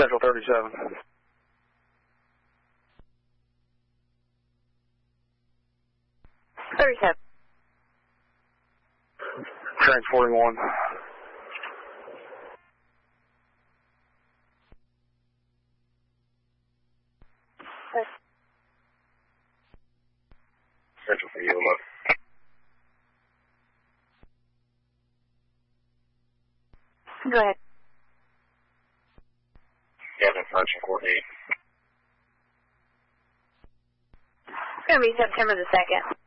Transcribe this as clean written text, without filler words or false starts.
Central 37. 37. Transporting 1. Central for you, look. Go ahead. Captain Function Coordinate. It's going to be September the 2nd.